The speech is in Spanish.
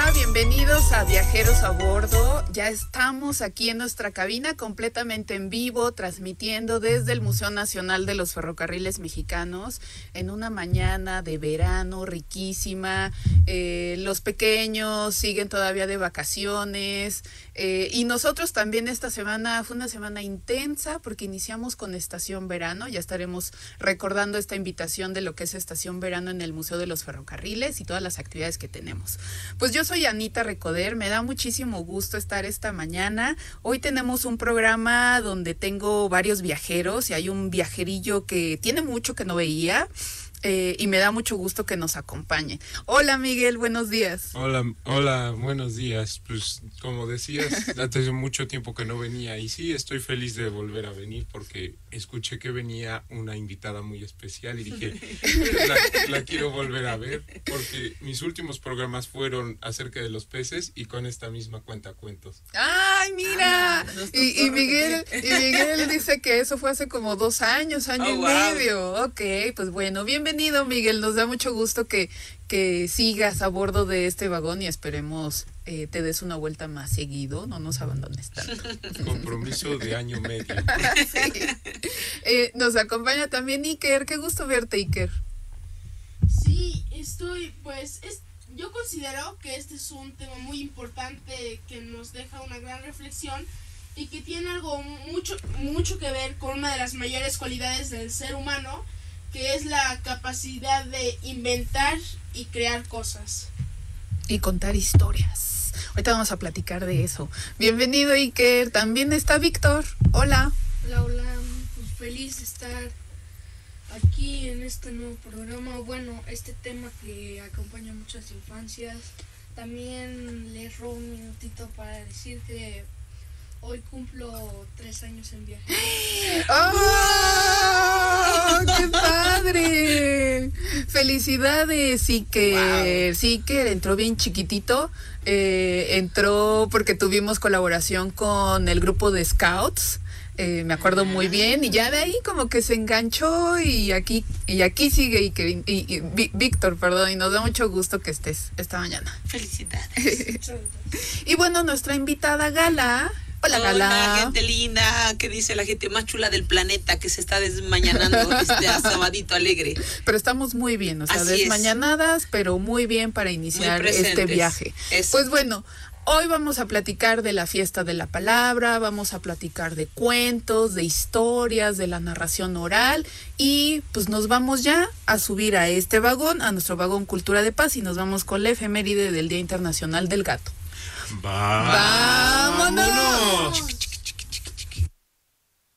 Hola, bienvenidos a Viajeros a Bordo. Ya estamos aquí en nuestra cabina completamente en vivo, transmitiendo desde el Museo Nacional de los Ferrocarriles Mexicanos en una mañana de verano riquísima. Los pequeños siguen todavía de vacaciones y nosotros también esta semana fue una semana intensa porque iniciamos con Estación Verano. Ya estaremos recordando esta invitación de lo que es Estación Verano en el Museo de los Ferrocarriles y todas las actividades que tenemos. Pues yo soy Anita Recoder, me da muchísimo gusto estar esta mañana. Hoy tenemos un programa donde tengo varios viajeros y hay un viajerillo que tiene mucho que no veía. Y me da mucho gusto que nos acompañe. Hola Miguel, buenos días. Hola, buenos días. Pues como decías, hace mucho tiempo que no venía y sí, estoy feliz de volver a venir porque escuché que venía una invitada muy especial y dije, la quiero volver a ver porque mis últimos programas fueron acerca de los peces y con esta misma cuenta cuentos. ¡Ay, mira! Y Miguel dice que eso fue hace como 2 años, año y medio. Ok, pues bueno, bienvenido Miguel, nos da mucho gusto que sigas a bordo de este vagón y esperemos te des una vuelta más seguido, no nos abandones tanto. Compromiso de año medio. Sí. Nos acompaña también Iker, qué gusto verte Iker. Sí, yo considero que este es un tema muy importante que nos deja una gran reflexión y que tiene algo mucho que ver con una de las mayores cualidades del ser humano, que es la capacidad de inventar y crear cosas. Y contar historias. Ahorita vamos a platicar de eso. Bienvenido Iker, también está Víctor. Hola. Hola, pues feliz de estar aquí en este nuevo programa. Bueno, este tema que acompaña muchas infancias. También les robo un minutito para decir que hoy cumplo 3 años en viaje. ¡Oh! ¡Qué padre! Felicidades, Iker. Wow. Sí, Iker entró bien chiquitito. Entró porque tuvimos colaboración con el grupo de Scouts. Me acuerdo muy bien, y ya de ahí como que se enganchó y aquí sigue Iker, y Víctor, perdón, y nos da mucho gusto que estés esta mañana. Felicidades. Y bueno, nuestra invitada Gala. Hola, Gala. Hola, gente linda, que dice la gente más chula del planeta que se está desmañanando a sabadito alegre. Pero estamos muy bien, o sea, así desmañanadas, pero muy bien para iniciar este viaje. Eso. Pues bueno, hoy vamos a platicar de la fiesta de la palabra, vamos a platicar de cuentos, de historias, de la narración oral y pues nos vamos ya a subir a este vagón, a nuestro vagón Cultura de Paz y nos vamos con la efeméride del Día Internacional del Gato. Bye.